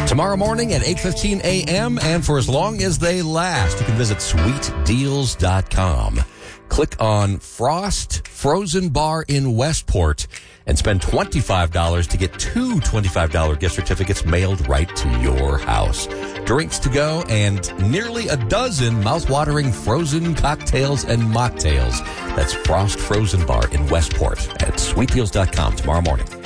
Tomorrow morning at 8:15 a.m. and for as long as they last, you can visit sweetdeals.com. Click on Frost Frozen Bar in Westport and spend $25 to get two $25 gift certificates mailed right to your house. Drinks to go and nearly a dozen mouth-watering frozen cocktails and mocktails. That's Frost Frozen Bar in Westport at sweetdeals.com tomorrow morning.